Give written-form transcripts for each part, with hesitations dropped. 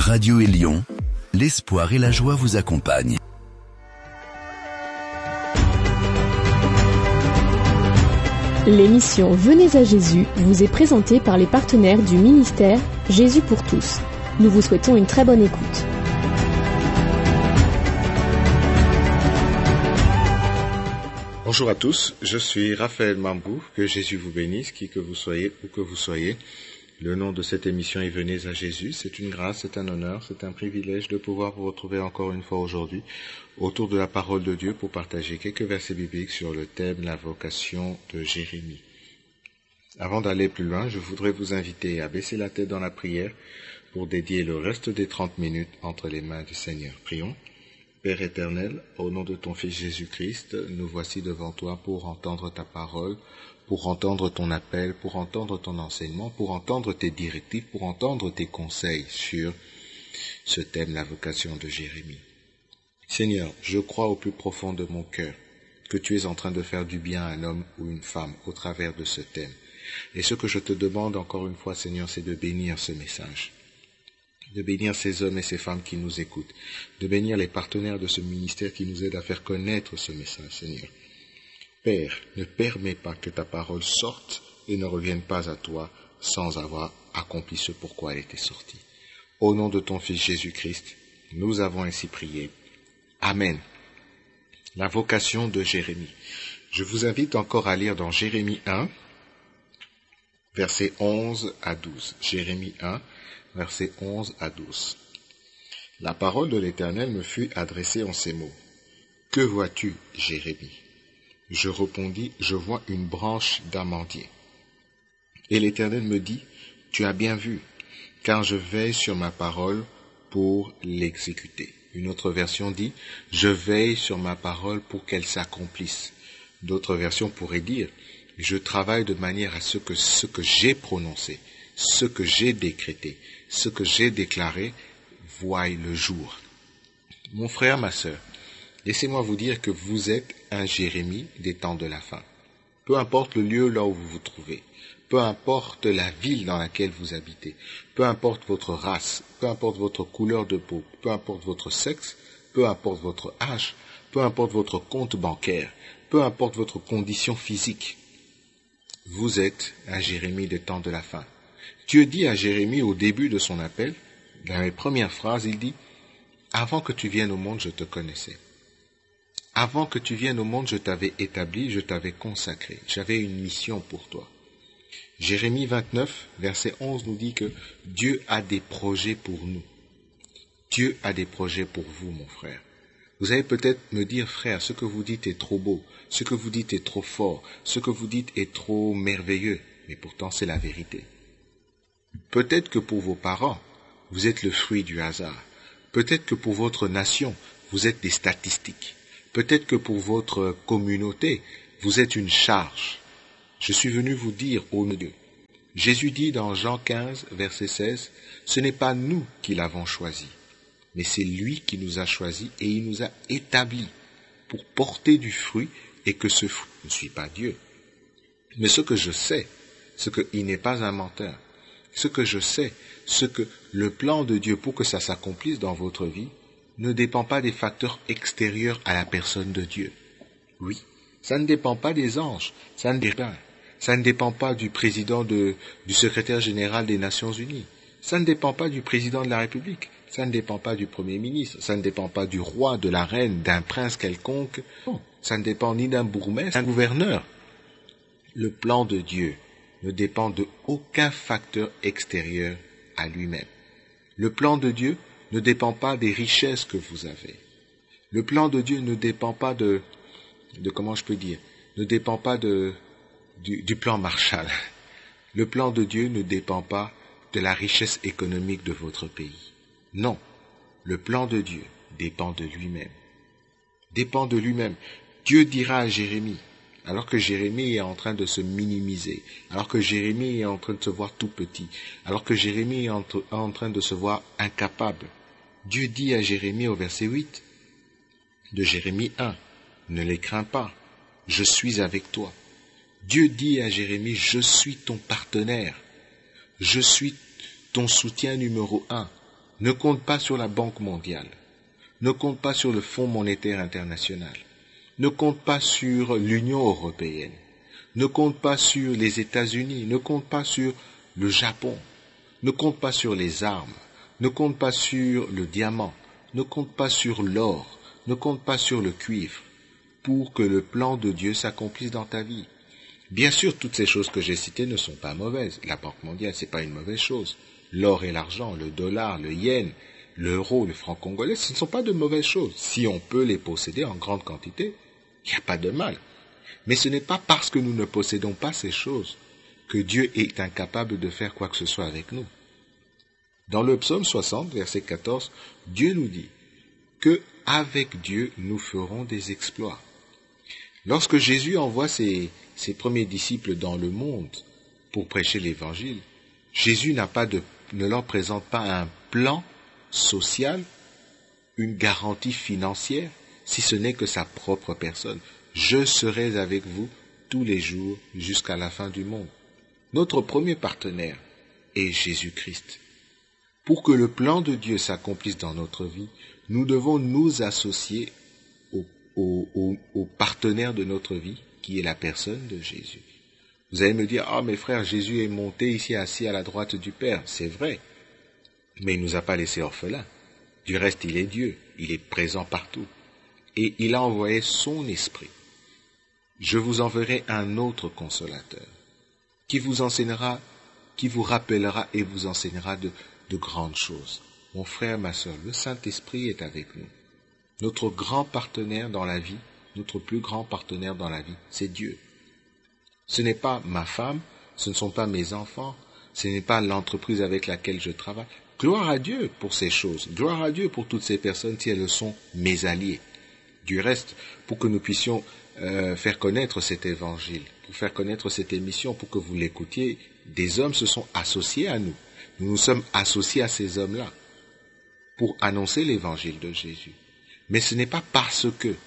Radio Élion, l'espoir et la joie vous accompagnent. L'émission Venez à Jésus vous est présentée par les partenaires du ministère Jésus pour tous. Nous vous souhaitons une très bonne écoute. Bonjour à tous, je suis Raphaël Mambou, que Jésus vous bénisse, qui que vous soyez, où que vous soyez. Le nom de cette émission est Venez à Jésus. C'est une grâce, c'est un honneur, c'est un privilège de pouvoir vous retrouver encore une fois aujourd'hui autour de la parole de Dieu pour partager quelques versets bibliques sur le thème la vocation de Jérémie. Avant d'aller plus loin, je voudrais vous inviter à baisser la tête dans la prière pour dédier le reste des 30 minutes entre les mains du Seigneur. Prions. Père éternel, au nom de ton Fils Jésus-Christ, nous voici devant toi pour entendre ta parole, pour entendre ton appel, pour entendre ton enseignement, pour entendre tes directives, pour entendre tes conseils sur ce thème, la vocation de Jérémie. Seigneur, je crois au plus profond de mon cœur que tu es en train de faire du bien à un homme ou une femme au travers de ce thème. Et ce que je te demande encore une fois, Seigneur, c'est de bénir ce message, de bénir ces hommes et ces femmes qui nous écoutent, de bénir les partenaires de ce ministère qui nous aident à faire connaître ce message, Seigneur. Père, ne permets pas que ta parole sorte et ne revienne pas à toi sans avoir accompli ce pourquoi elle était sortie. Au nom de ton Fils Jésus-Christ, nous avons ainsi prié. Amen. La vocation de Jérémie. Je vous invite encore à lire dans Jérémie 1, versets 11 à 12. Jérémie 1, versets 11 à 12. La parole de l'Éternel me fut adressée en ces mots. Que vois-tu, Jérémie? Je répondis, je vois une branche d'amandier. Et l'Éternel me dit, tu as bien vu, car je veille sur ma parole pour l'exécuter. Une autre version dit, je veille sur ma parole pour qu'elle s'accomplisse. D'autres versions pourraient dire, je travaille de manière à ce que j'ai prononcé, ce que j'ai décrété, ce que j'ai déclaré, voie le jour. Mon frère, ma sœur, laissez-moi vous dire que vous êtes un Jérémie des temps de la fin. Peu importe le lieu là où vous vous trouvez, peu importe la ville dans laquelle vous habitez, peu importe votre race, peu importe votre couleur de peau, peu importe votre sexe, peu importe votre âge, peu importe votre compte bancaire, peu importe votre condition physique, vous êtes un Jérémie des temps de la fin. Dieu dit à Jérémie au début de son appel, dans les premières phrases, il dit « Avant que tu viennes au monde, je te connaissais. Avant que tu viennes au monde, je t'avais établi, je t'avais consacré. J'avais une mission pour toi. » Jérémie 29, verset 11 nous dit que Dieu a des projets pour nous. Dieu a des projets pour vous, mon frère. Vous allez peut-être me dire, frère, ce que vous dites est trop beau, ce que vous dites est trop fort, ce que vous dites est trop merveilleux, mais pourtant c'est la vérité. Peut-être que pour vos parents, vous êtes le fruit du hasard. Peut-être que pour votre nation, vous êtes des statistiques. Peut-être que pour votre communauté, vous êtes une charge. Je suis venu vous dire au nom de Dieu. Jésus dit dans Jean 15, verset 16, « Ce n'est pas nous qui l'avons choisi, mais c'est lui qui nous a choisis et il nous a établis pour porter du fruit et que ce fruit ne suit pas Dieu. Mais ce que je sais, c'est qu'il n'est pas un menteur. Ce que je sais, c'est que le plan de Dieu pour que ça s'accomplisse dans votre vie ne dépend pas des facteurs extérieurs à la personne de Dieu. Oui, ça ne dépend pas des anges, ça ne dépend pas du président du secrétaire général des Nations Unies, ça ne dépend pas du président de la République, ça ne dépend pas du Premier ministre, ça ne dépend pas du roi, de la reine, d'un prince quelconque, non, ça ne dépend ni d'un bourgmestre, d'un gouverneur. Le plan de Dieu ne dépend de aucun facteur extérieur à lui-même. Le plan de Dieu ne dépend pas des richesses que vous avez. Le plan de Dieu ne dépend pas de comment je peux dire, ne dépend pas du plan Marshall. Le plan de Dieu ne dépend pas de la richesse économique de votre pays. Non, le plan de Dieu dépend de lui-même. Dépend de lui-même. Dieu dira à Jérémie, alors que Jérémie est en train de se minimiser, alors que Jérémie est en train de se voir tout petit, alors que Jérémie est en train de se voir incapable, Dieu dit à Jérémie au verset 8 de Jérémie 1, « Ne les crains pas, je suis avec toi. » Dieu dit à Jérémie, « Je suis ton partenaire, je suis ton soutien numéro 1. Ne compte pas sur la Banque mondiale. Ne compte pas sur le Fonds monétaire international. Ne compte pas sur l'Union européenne. Ne compte pas sur les États-Unis. Ne compte pas sur le Japon. Ne compte pas sur les armes. Ne compte pas sur le diamant. Ne compte pas sur l'or. Ne compte pas sur le cuivre pour que le plan de Dieu s'accomplisse dans ta vie. Bien sûr, toutes ces choses que j'ai citées ne sont pas mauvaises. La Banque mondiale, c'est pas une mauvaise chose. L'or et l'argent, le dollar, le yen, l'euro, le franc congolais, ce ne sont pas de mauvaises choses. Si on peut les posséder en grande quantité, il n'y a pas de mal. Mais ce n'est pas parce que nous ne possédons pas ces choses que Dieu est incapable de faire quoi que ce soit avec nous. Dans le psaume 60, verset 14, Dieu nous dit que avec Dieu, nous ferons des exploits. Lorsque Jésus envoie ses premiers disciples dans le monde pour prêcher l'évangile, Jésus ne leur présente pas un plan social, une garantie financière, si ce n'est que sa propre personne. Je serai avec vous tous les jours jusqu'à la fin du monde. Notre premier partenaire est Jésus-Christ. Pour que le plan de Dieu s'accomplisse dans notre vie, nous devons nous associer au partenaire de notre vie, qui est la personne de Jésus. Vous allez me dire, mes frères, Jésus est monté ici assis à la droite du Père. C'est vrai, mais il ne nous a pas laissés orphelins. Du reste, il est Dieu, il est présent partout. Et il a envoyé son esprit. Je vous enverrai un autre consolateur, qui vous enseignera, qui vous rappellera et vous enseignera de grandes choses. Mon frère, ma sœur, le Saint-Esprit est avec nous. Notre grand partenaire dans la vie, notre plus grand partenaire dans la vie, c'est Dieu. Ce n'est pas ma femme, ce ne sont pas mes enfants, ce n'est pas l'entreprise avec laquelle je travaille. Gloire à Dieu pour ces choses, gloire à Dieu pour toutes ces personnes si elles sont mes alliés. Du reste, pour que nous puissions faire connaître cet évangile, pour faire connaître cette émission, pour que vous l'écoutiez, des hommes se sont associés à nous. Nous nous sommes associés à ces hommes-là pour annoncer l'évangile de Jésus. Mais ce n'est pas parce que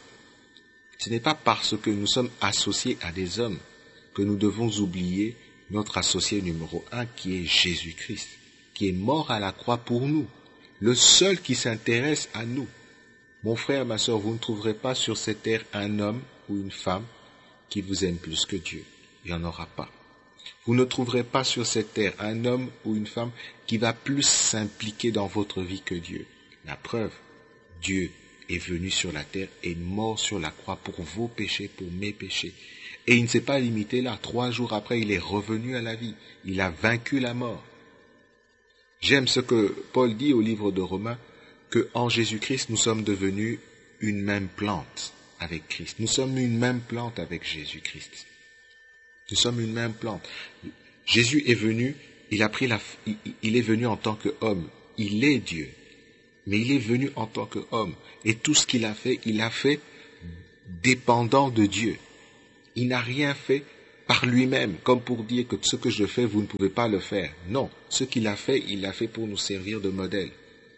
nous sommes associés à des hommes que nous devons oublier notre associé numéro 1 qui est Jésus-Christ, qui est mort à la croix pour nous, le seul qui s'intéresse à nous. Mon frère, ma sœur, vous ne trouverez pas sur cette terre un homme ou une femme qui vous aime plus que Dieu. Il n'y en aura pas. Vous ne trouverez pas sur cette terre un homme ou une femme qui va plus s'impliquer dans votre vie que Dieu. La preuve, Dieu est venu sur la terre et mort sur la croix pour vos péchés, pour mes péchés. Et il ne s'est pas limité là. 3 jours après, il est revenu à la vie. Il a vaincu la mort. J'aime ce que Paul dit au livre de Romains, que en Jésus-Christ, nous sommes devenus une même plante avec Christ. Nous sommes une même plante avec Jésus-Christ. Nous sommes une même plante. Jésus est venu, il est venu en tant qu'homme. Il est Dieu. Mais il est venu en tant qu'homme. Et tout ce qu'il a fait, il a fait dépendant de Dieu. Il n'a rien fait par lui-même, comme pour dire que ce que je fais, vous ne pouvez pas le faire. Non, ce qu'il a fait, il l'a fait pour nous servir de modèle.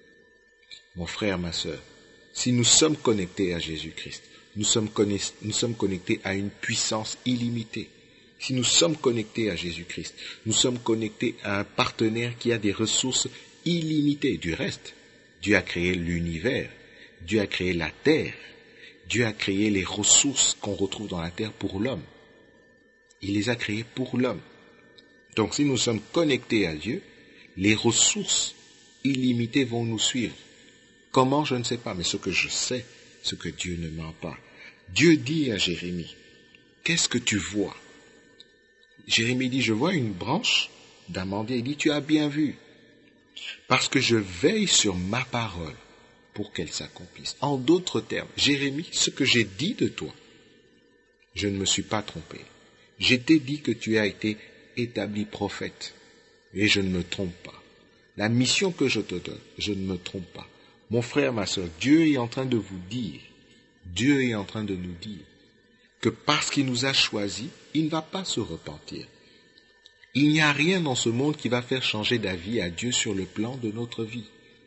Mon frère, ma sœur, si nous sommes connectés à Jésus-Christ, nous sommes connectés à une puissance illimitée. Si nous sommes connectés à Jésus-Christ, nous sommes connectés à un partenaire qui a des ressources illimitées. Du reste, Dieu a créé l'univers, Dieu a créé la terre, Dieu a créé les ressources qu'on retrouve dans la terre pour l'homme. Il les a créées pour l'homme. Donc si nous sommes connectés à Dieu, les ressources illimitées vont nous suivre. Comment, je ne sais pas, mais ce que je sais, c'est que Dieu ne ment pas. Dieu dit à Jérémie, qu'est-ce que tu vois? Jérémie dit, je vois une branche d'amandier. Il dit, tu as bien vu, parce que je veille sur ma parole pour qu'elle s'accomplisse. En d'autres termes, Jérémie, ce que j'ai dit de toi, je ne me suis pas trompé. Je t'ai dit que tu as été établi prophète, et je ne me trompe pas. La mission que je te donne, je ne me trompe pas. Mon frère, ma sœur, Dieu est en train de vous dire, Dieu est en train de nous dire, que parce qu'il nous a choisis, il ne va pas se repentir. Il n'y a rien dans ce monde qui va faire changer d'avis à Dieu sur le plan de notre vie.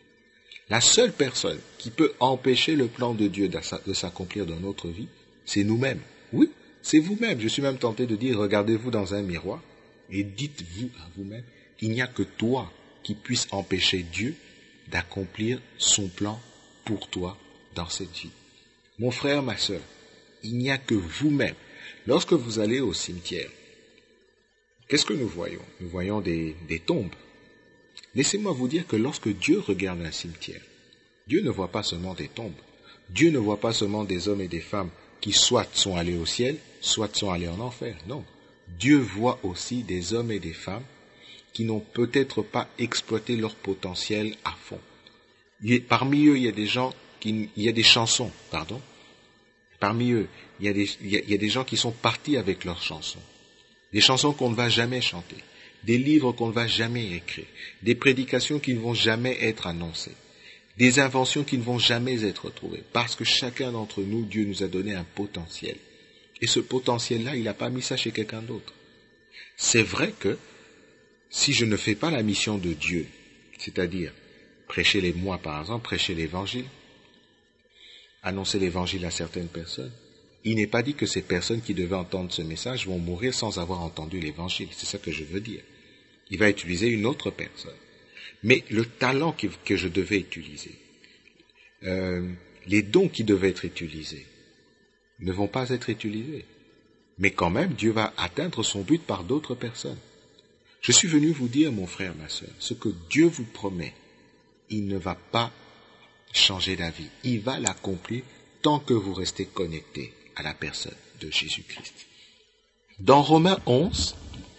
La seule personne qui peut empêcher le plan de Dieu de s'accomplir dans notre vie, c'est nous-mêmes. Oui, c'est vous-même. Je suis même tenté de dire, regardez-vous dans un miroir et dites-vous à vous-même, il n'y a que toi qui puisse empêcher Dieu d'accomplir son plan pour toi dans cette vie. Mon frère, ma sœur, il n'y a que vous-même. Lorsque vous allez au cimetière, qu'est-ce que nous voyons? Nous voyons des tombes. Laissez-moi vous dire que lorsque Dieu regarde un cimetière, Dieu ne voit pas seulement des tombes. Dieu ne voit pas seulement des hommes et des femmes qui soit sont allés au ciel, soit sont allés en enfer. Non. Dieu voit aussi des hommes et des femmes qui n'ont peut-être pas exploité leur potentiel à fond. Parmi eux, il y a des chansons. Parmi eux, il y a des gens qui sont partis avec leurs chansons. Des chansons qu'on ne va jamais chanter. Des livres qu'on ne va jamais écrire. Des prédications qui ne vont jamais être annoncées. Des inventions qui ne vont jamais être trouvées. Parce que chacun d'entre nous, Dieu nous a donné un potentiel. Et ce potentiel-là, il n'a pas mis ça chez quelqu'un d'autre. C'est vrai que si je ne fais pas la mission de Dieu, c'est-à-dire prêcher par exemple, prêcher l'évangile, annoncer l'évangile à certaines personnes, il n'est pas dit que ces personnes qui devaient entendre ce message vont mourir sans avoir entendu l'évangile. C'est ça que je veux dire. Il va utiliser une autre personne. Mais le talent que je devais utiliser, les dons qui devaient être utilisés, ne vont pas être utilisés. Mais quand même, Dieu va atteindre son but par d'autres personnes. Je suis venu vous dire, mon frère, ma sœur, ce que Dieu vous promet, il ne va pas changer d'avis. Il va l'accomplir tant que vous restez connectés à la personne de Jésus-Christ. Dans Romains 11,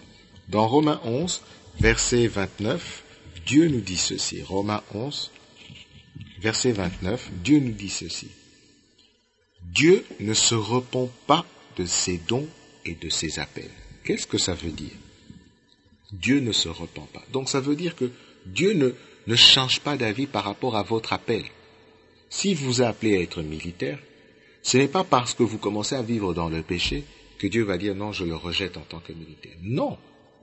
verset 29, Dieu nous dit ceci. Romains 11, verset 29, Dieu nous dit ceci. Dieu ne se repent pas de ses dons et de ses appels. Qu'est-ce que ça veut dire? Dieu ne se repent pas. Donc ça veut dire que Dieu ne change pas d'avis par rapport à votre appel. Si vous a appelé à être militaire, ce n'est pas parce que vous commencez à vivre dans le péché que Dieu va dire non, je le rejette en tant que militaire. Non.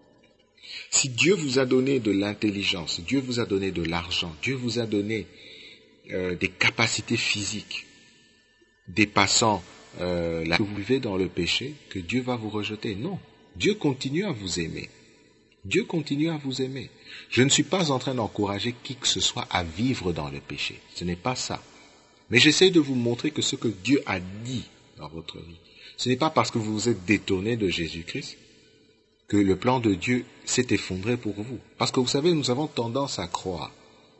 Si Dieu vous a donné de l'intelligence, Dieu vous a donné de l'argent, Dieu vous a donné des capacités physiques dépassant que vous vivez dans le péché, que Dieu va vous rejeter. Non. Dieu continue à vous aimer. Dieu continue à vous aimer. Je ne suis pas en train d'encourager qui que ce soit à vivre dans le péché. Ce n'est pas ça. Mais j'essaie de vous montrer que ce que Dieu a dit dans votre vie, ce n'est pas parce que vous vous êtes détourné de Jésus-Christ que le plan de Dieu s'est effondré pour vous. Parce que vous savez, nous avons tendance à croire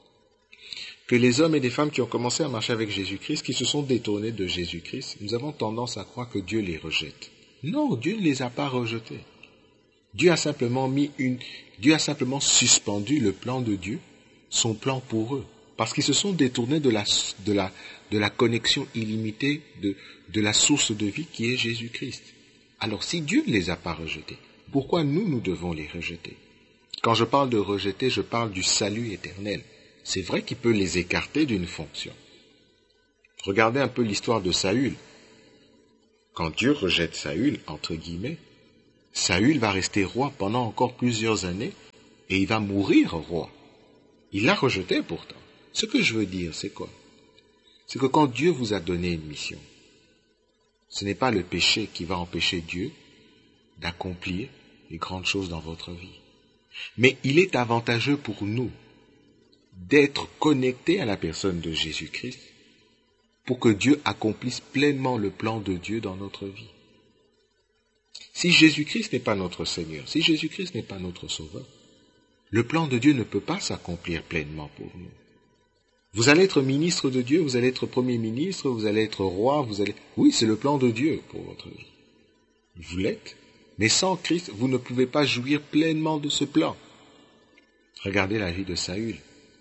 que les hommes et les femmes qui ont commencé à marcher avec Jésus-Christ, qui se sont détournés de Jésus-Christ, nous avons tendance à croire que Dieu les rejette. Non, Dieu ne les a pas rejetés. Dieu a simplement suspendu le plan de Dieu, son plan pour eux, parce qu'ils se sont détournés de la connexion illimitée de la source de vie qui est Jésus-Christ. Alors si Dieu ne les a pas rejetés, pourquoi nous devons les rejeter? Quand je parle de rejeter, je parle du salut éternel. C'est vrai qu'il peut les écarter d'une fonction. Regardez un peu l'histoire de Saül. Quand Dieu rejette Saül, entre guillemets, Saül va rester roi pendant encore plusieurs années et il va mourir roi. Il l'a rejeté pourtant. Ce que je veux dire, c'est quoi? C'est que quand Dieu vous a donné une mission, ce n'est pas le péché qui va empêcher Dieu d'accomplir les grandes choses dans votre vie. Mais il est avantageux pour nous d'être connectés à la personne de Jésus-Christ pour que Dieu accomplisse pleinement le plan de Dieu dans notre vie. Si Jésus-Christ n'est pas notre Seigneur, si Jésus-Christ n'est pas notre Sauveur, le plan de Dieu ne peut pas s'accomplir pleinement pour nous. Vous allez être ministre de Dieu, vous allez être premier ministre, vous allez être roi, oui, c'est le plan de Dieu pour votre vie. Vous l'êtes, mais sans Christ, vous ne pouvez pas jouir pleinement de ce plan. Regardez la vie de Saül.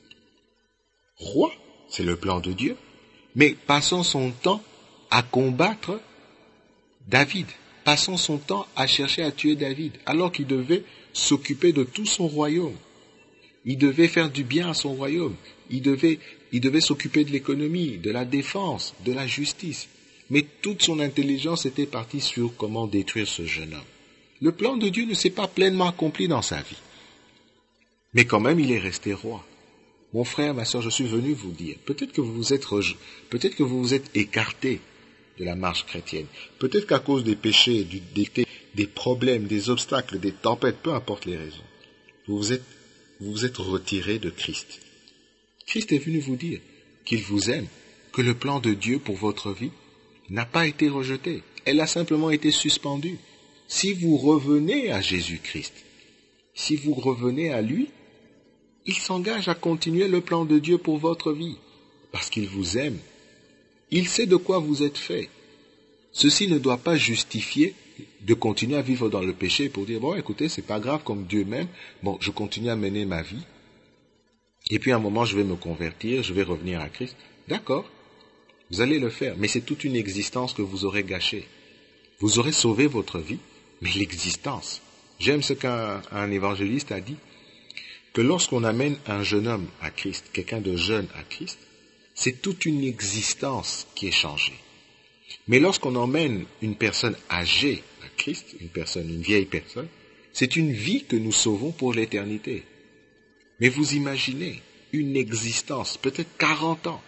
Roi, c'est le plan de Dieu, mais passant son temps à combattre David, passant son temps à chercher à tuer David, alors qu'il devait s'occuper de tout son royaume. Il devait faire du bien à son royaume. Il devait s'occuper de l'économie, de la défense, de la justice. Mais toute son intelligence était partie sur comment détruire ce jeune homme. Le plan de Dieu ne s'est pas pleinement accompli dans sa vie. Mais quand même, il est resté roi. Mon frère, ma sœur, je suis venu vous dire, peut-être que vous vous êtes écarté de la marche chrétienne. Peut-être qu'à cause des péchés, des problèmes, des obstacles, des tempêtes, peu importe les raisons, vous vous êtes retiré de Christ. Christ est venu vous dire qu'il vous aime, que le plan de Dieu pour votre vie n'a pas été rejeté. Elle a simplement été suspendue. Si vous revenez à Jésus-Christ, si vous revenez à lui, il s'engage à continuer le plan de Dieu pour votre vie, parce qu'il vous aime. Il sait de quoi vous êtes fait. Ceci ne doit pas justifier de continuer à vivre dans le péché pour dire, bon, écoutez, c'est pas grave comme Dieu m'aime, bon, je continue à mener ma vie, et puis à un moment, je vais me convertir, je vais revenir à Christ. D'accord, vous allez le faire, mais c'est toute une existence que vous aurez gâchée. Vous aurez sauvé votre vie, mais l'existence. J'aime ce qu'un évangéliste a dit, que lorsqu'on amène un jeune homme à Christ, quelqu'un de jeune à Christ, c'est toute une existence qui est changée. Mais lorsqu'on emmène une personne âgée à Christ, une vieille personne, c'est une vie que nous sauvons pour l'éternité. Mais vous imaginez une existence, peut-être 40 ans.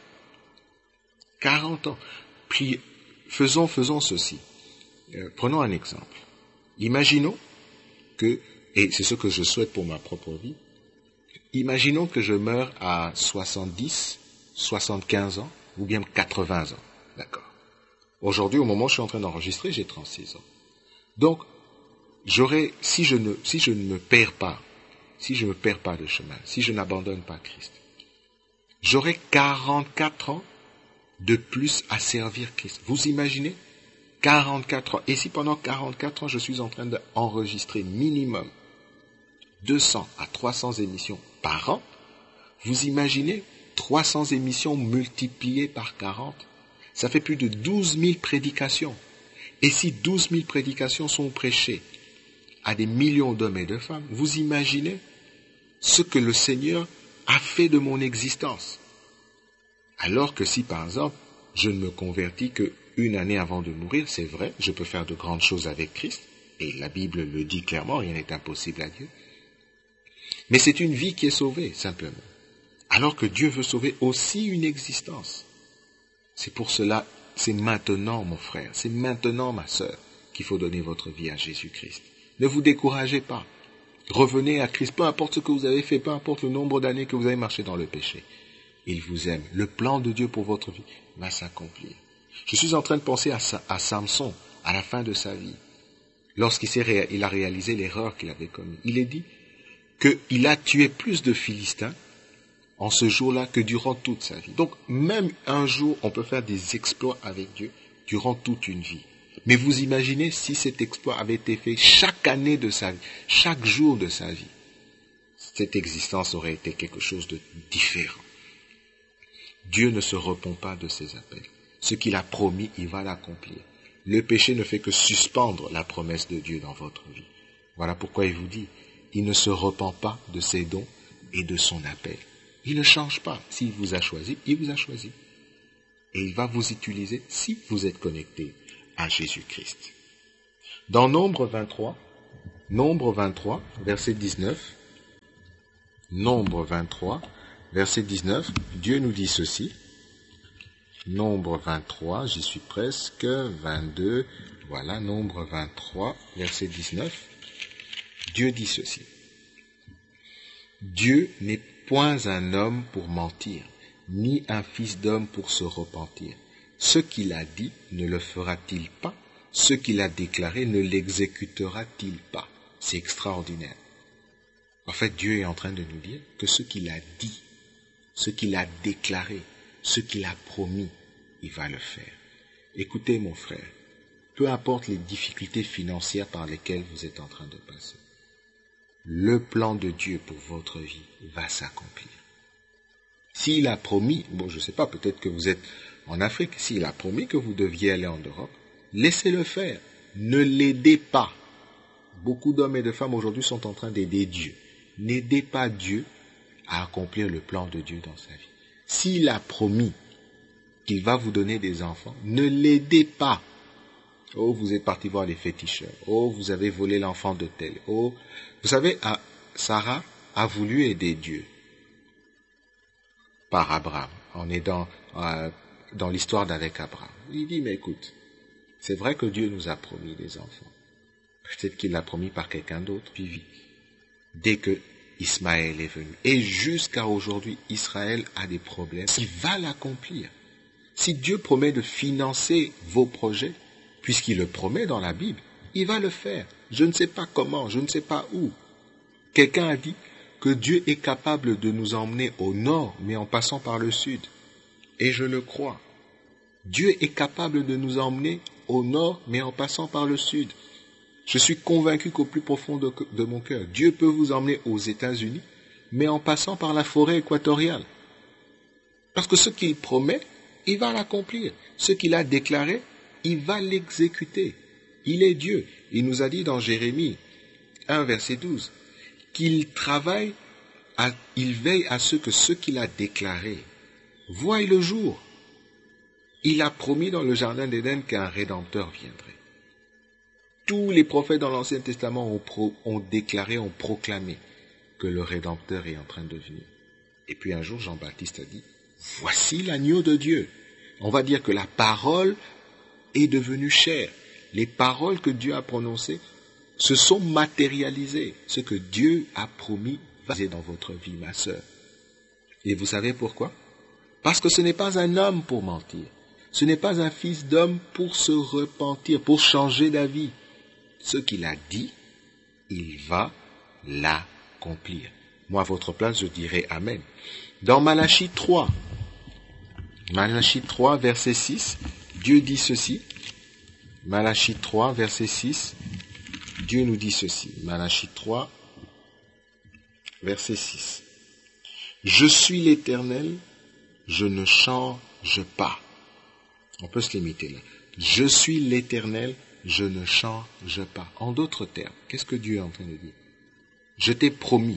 40 ans. Puis, faisons ceci. Prenons un exemple. Imaginons que, et c'est ce que je souhaite pour ma propre vie, imaginons que je meurs à 70, 75 ans, ou bien 80 ans. D'accord. Aujourd'hui, au moment où je suis en train d'enregistrer, j'ai 36 ans. Donc, si je ne me perds pas de chemin, si je n'abandonne pas Christ, j'aurai 44 ans de plus à servir Christ. Vous imaginez? 44 ans. Et si pendant 44 ans, je suis en train d'enregistrer minimum 200 à 300 émissions par an, vous imaginez 300 émissions multipliées par 40, ça fait plus de 12 000 prédications. Et si 12 000 prédications sont prêchées à des millions d'hommes et de femmes, vous imaginez ce que le Seigneur a fait de mon existence. Alors que si, par exemple, je ne me convertis qu'une année avant de mourir, c'est vrai, je peux faire de grandes choses avec Christ, et la Bible le dit clairement, rien n'est impossible à Dieu. Mais c'est une vie qui est sauvée, simplement. Alors que Dieu veut sauver aussi une existence. C'est pour cela, c'est maintenant, mon frère, c'est maintenant, ma sœur, qu'il faut donner votre vie à Jésus-Christ. Ne vous découragez pas. Revenez à Christ, peu importe ce que vous avez fait, peu importe le nombre d'années que vous avez marché dans le péché. Il vous aime. Le plan de Dieu pour votre vie va s'accomplir. Je suis en train de penser à Samson, à la fin de sa vie. Lorsqu'il a réalisé l'erreur qu'il avait commise. Il est dit qu'il a tué plus de Philistins en ce jour-là que durant toute sa vie. Donc, même un jour, on peut faire des exploits avec Dieu durant toute une vie. Mais vous imaginez si cet exploit avait été fait chaque année de sa vie, chaque jour de sa vie. Cette existence aurait été quelque chose de différent. Dieu ne se repent pas de ses appels. Ce qu'il a promis, il va l'accomplir. Le péché ne fait que suspendre la promesse de Dieu dans votre vie. Voilà pourquoi il vous dit, il ne se repent pas de ses dons et de son appel. Il ne change pas. S'il vous a choisi, il vous a choisi. Et il va vous utiliser si vous êtes connecté à Jésus-Christ. Dans Nombre 23, verset 19, Nombre 23, verset 19, Dieu nous dit ceci. Nombre 23, j'y suis presque, 22, voilà, Nombre 23, verset 19. Dieu dit ceci. Dieu n'est point un homme pour mentir, ni un fils d'homme pour se repentir. Ce qu'il a dit, ne le fera-t-il pas? Ce qu'il a déclaré, ne l'exécutera-t-il pas? C'est extraordinaire. En fait, Dieu est en train de nous dire que ce qu'il a dit, ce qu'il a déclaré, ce qu'il a promis, il va le faire. Écoutez, mon frère, peu importe les difficultés financières par lesquelles vous êtes en train de passer, le plan de Dieu pour votre vie va s'accomplir. S'il a promis, bon, je ne sais pas, peut-être que vous êtes en Afrique, s'il a promis que vous deviez aller en Europe, laissez-le faire. Ne l'aidez pas. Beaucoup d'hommes et de femmes aujourd'hui sont en train d'aider Dieu. N'aidez pas Dieu à accomplir le plan de Dieu dans sa vie. S'il a promis qu'il va vous donner des enfants, ne l'aidez pas. Oh, vous êtes parti voir les féticheurs. Oh, vous avez volé l'enfant de tel. Oh, vous savez, Sarah a voulu aider Dieu par Abraham. On est dans l'histoire d'avec Abraham. Il dit, mais écoute, c'est vrai que Dieu nous a promis des enfants. Peut-être qu'il l'a promis par quelqu'un d'autre, puis vite. Dès que Ismaël est venu. Et jusqu'à aujourd'hui, Israël a des problèmes. Il va l'accomplir. Si Dieu promet de financer vos projets, puisqu'il le promet dans la Bible, il va le faire. Je ne sais pas comment, je ne sais pas où. Quelqu'un a dit que Dieu est capable de nous emmener au nord, mais en passant par le sud. Et je le crois. Dieu est capable de nous emmener au nord, mais en passant par le sud. Je suis convaincu qu'au plus profond de mon cœur, Dieu peut vous emmener aux États-Unis, mais en passant par la forêt équatoriale. Parce que ce qu'il promet, il va l'accomplir. Ce qu'il a déclaré, il va l'exécuter. Il est Dieu. Il nous a dit dans Jérémie 1, verset 12, qu'il travaille, il veille à ce que ce qu'il a déclaré voie le jour. Il a promis dans le jardin d'Éden qu'un Rédempteur viendrait. Tous les prophètes dans l'Ancien Testament ont déclaré, ont proclamé que le Rédempteur est en train de venir. Et puis un jour, Jean-Baptiste a dit, voici l'agneau de Dieu. On va dire que la parole est devenue chair. Les paroles que Dieu a prononcées se sont matérialisées. Ce que Dieu a promis va dans votre vie, ma sœur. Et vous savez pourquoi? Parce que ce n'est pas un homme pour mentir. Ce n'est pas un fils d'homme pour se repentir, pour changer d'avis. Ce qu'il a dit, il va l'accomplir. Moi, à votre place, je dirais Amen. Dans Malachie 3, verset 6, Dieu dit ceci. Malachie 3, verset 6, Dieu nous dit ceci. Malachie 3, verset 6. Je suis l'Éternel, je ne change pas. On peut se limiter là. Je suis l'Éternel, je ne change pas. En d'autres termes, qu'est-ce que Dieu est en train de dire? Je t'ai promis.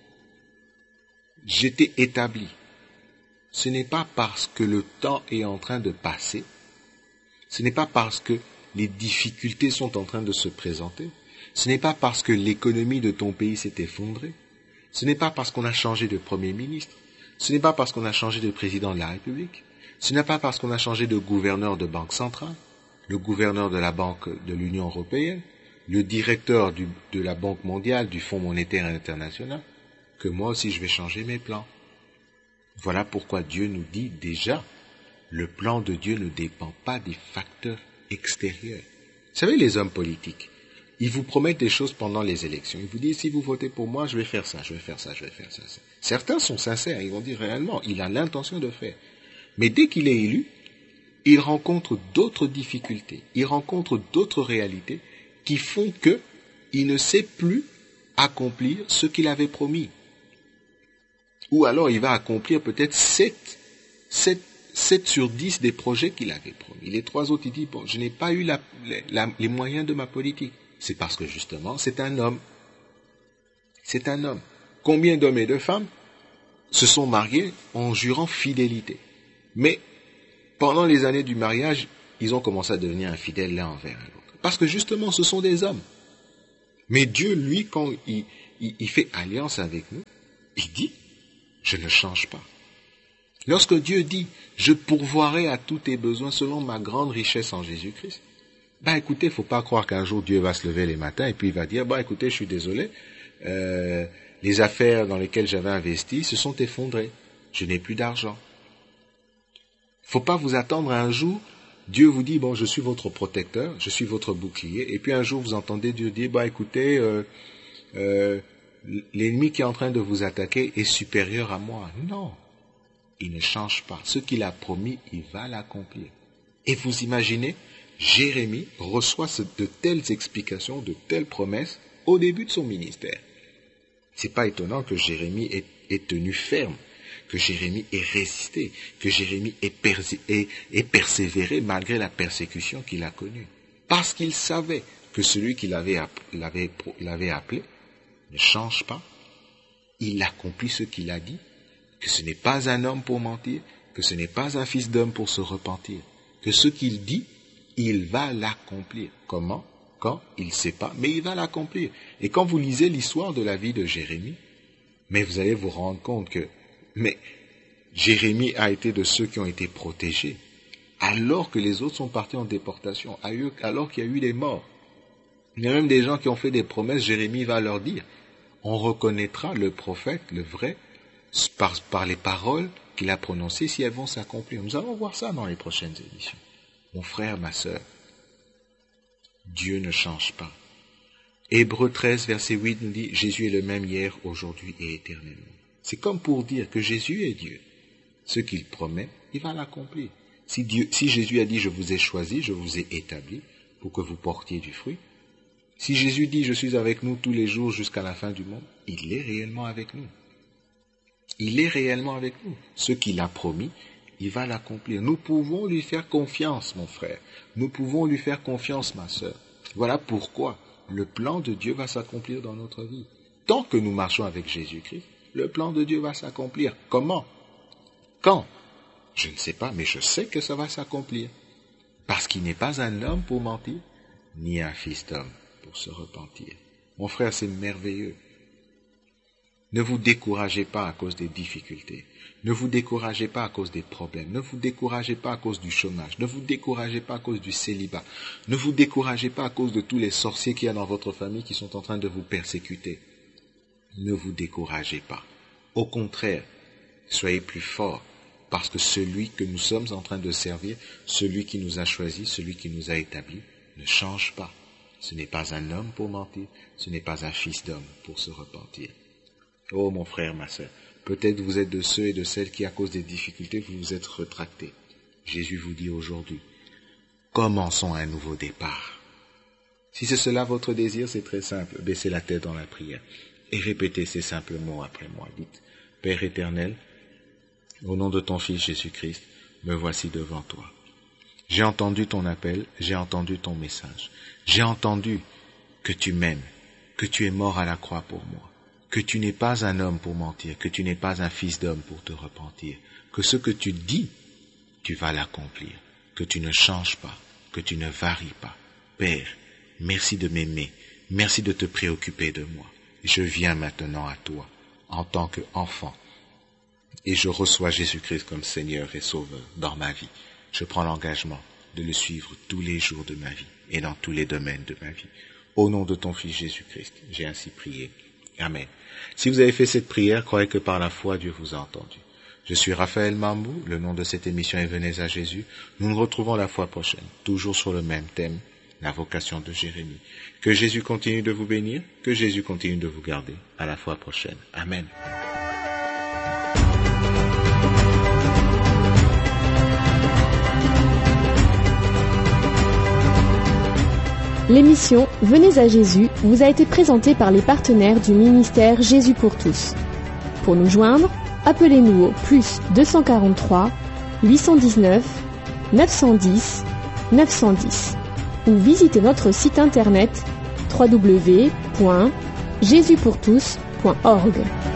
Je t'ai établi. Ce n'est pas parce que le temps est en train de passer. Ce n'est pas parce que les difficultés sont en train de se présenter. Ce n'est pas parce que l'économie de ton pays s'est effondrée. Ce n'est pas parce qu'on a changé de Premier ministre. Ce n'est pas parce qu'on a changé de président de la République. Ce n'est pas parce qu'on a changé de gouverneur de banque centrale, le gouverneur de la Banque de l'Union européenne, le directeur de la Banque mondiale, du Fonds monétaire international, que moi aussi je vais changer mes plans. Voilà pourquoi Dieu nous dit déjà, le plan de Dieu ne dépend pas des facteurs extérieurs. Vous savez, les hommes politiques, ils vous promettent des choses pendant les élections. Ils vous disent, si vous votez pour moi, je vais faire ça, je vais faire ça, je vais faire ça. Certains sont sincères, ils vont dire réellement, il a l'intention de faire. Mais dès qu'il est élu, il rencontre d'autres difficultés, il rencontre d'autres réalités qui font qu'il ne sait plus accomplir ce qu'il avait promis. Ou alors il va accomplir peut-être 7 sur 10 des projets qu'il avait promis. Les 3 autres, il dit, bon, je n'ai pas eu les moyens de ma politique. C'est parce que justement, c'est un homme. C'est un homme. Combien d'hommes et de femmes se sont mariés en jurant fidélité? Mais pendant les années du mariage, ils ont commencé à devenir infidèles l'un envers l'autre. Parce que justement, ce sont des hommes. Mais Dieu, lui, quand il fait alliance avec nous, il dit, je ne change pas. Lorsque Dieu dit, je pourvoirai à tous tes besoins selon ma grande richesse en Jésus-Christ, écoutez, il ne faut pas croire qu'un jour Dieu va se lever les matins et puis il va dire, écoutez, je suis désolé, les affaires dans lesquelles j'avais investi se sont effondrées. Je n'ai plus d'argent. Il ne faut pas vous attendre à un jour, Dieu vous dit, je suis votre protecteur, je suis votre bouclier, et puis un jour vous entendez Dieu dire, écoutez, l'ennemi qui est en train de vous attaquer est supérieur à moi. Non, il ne change pas. Ce qu'il a promis, il va l'accomplir. Et vous imaginez, Jérémie reçoit de telles explications, de telles promesses au début de son ministère. C'est pas étonnant que Jérémie ait tenu ferme, que Jérémie ait résisté, que Jérémie ait persévéré malgré la persécution qu'il a connue. Parce qu'il savait que celui qui l'avait appelé ne change pas, il accomplit ce qu'il a dit, que ce n'est pas un homme pour mentir, que ce n'est pas un fils d'homme pour se repentir, que ce qu'il dit, il va l'accomplir. Comment? Quand? Il ne sait pas, mais il va l'accomplir. Et quand vous lisez l'histoire de la vie de Jérémie, mais vous allez vous rendre compte que Jérémie a été de ceux qui ont été protégés, alors que les autres sont partis en déportation, alors qu'il y a eu des morts. Il y a même des gens qui ont fait des promesses, Jérémie va leur dire, On reconnaîtra le prophète, le vrai, par les paroles qu'il a prononcées, si elles vont s'accomplir. Nous allons voir ça dans les prochaines émissions. Mon frère, ma sœur, Dieu ne change pas. Hébreux 13, verset 8 nous dit, Jésus est le même hier, aujourd'hui et éternellement. C'est comme pour dire que Jésus est Dieu. Ce qu'il promet, il va l'accomplir. Si Jésus a dit, je vous ai choisi, je vous ai établi, pour que vous portiez du fruit. Si Jésus dit, je suis avec nous tous les jours jusqu'à la fin du monde, il est réellement avec nous. Il est réellement avec nous. Ce qu'il a promis, il va l'accomplir. Nous pouvons lui faire confiance, mon frère. Nous pouvons lui faire confiance, ma sœur. Voilà pourquoi le plan de Dieu va s'accomplir dans notre vie. Tant que nous marchons avec Jésus-Christ, le plan de Dieu va s'accomplir. Comment? Quand? Je ne sais pas, mais je sais que ça va s'accomplir. Parce qu'il n'est pas un homme pour mentir, ni un fils d'homme pour se repentir. Mon frère, c'est merveilleux. Ne vous découragez pas à cause des difficultés. Ne vous découragez pas à cause des problèmes. Ne vous découragez pas à cause du chômage. Ne vous découragez pas à cause du célibat. Ne vous découragez pas à cause de tous les sorciers qu'il y a dans votre famille qui sont en train de vous persécuter. Ne vous découragez pas. Au contraire, soyez plus forts. Parce que celui que nous sommes en train de servir, celui qui nous a choisis, celui qui nous a établis, ne change pas. Ce n'est pas un homme pour mentir, ce n'est pas un fils d'homme pour se repentir. Oh mon frère, ma sœur, peut-être vous êtes de ceux et de celles qui, à cause des difficultés, vous vous êtes retractés. Jésus vous dit aujourd'hui, commençons un nouveau départ. Si c'est cela votre désir, c'est très simple, baissez la tête dans la prière et répétez ces simples mots après moi. Dites, Père éternel, au nom de ton Fils Jésus-Christ, me voici devant toi. J'ai entendu ton appel, j'ai entendu ton message. J'ai entendu que tu m'aimes, que tu es mort à la croix pour moi, que tu n'es pas un homme pour mentir, que tu n'es pas un fils d'homme pour te repentir, que ce que tu dis, tu vas l'accomplir, que tu ne changes pas, que tu ne varies pas. Père, merci de m'aimer, merci de te préoccuper de moi. Je viens maintenant à toi, en tant qu'enfant. Et je reçois Jésus-Christ comme Seigneur et Sauveur dans ma vie. Je prends l'engagement de le suivre tous les jours de ma vie et dans tous les domaines de ma vie. Au nom de ton Fils Jésus-Christ, j'ai ainsi prié. Amen. Si vous avez fait cette prière, croyez que par la foi, Dieu vous a entendu. Je suis Raphaël Mambou, le nom de cette émission est Venez à Jésus. Nous nous retrouvons la fois prochaine, toujours sur le même thème, la vocation de Jérémie. Que Jésus continue de vous bénir, que Jésus continue de vous garder. À la fois prochaine. Amen. L'émission Venez à Jésus vous a été présentée par les partenaires du ministère Jésus pour tous. Pour nous joindre, appelez-nous au +243 819 910 910 ou visitez notre site internet www.jesuspourtous.org.